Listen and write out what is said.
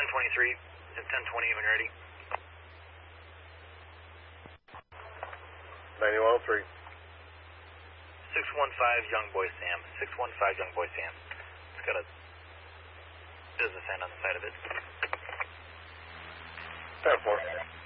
1023 and 1020 when ready. 9103. 615 Young Boy Sam. 615 Young Boy Sam. It's got a business end on the side of it. 10-4.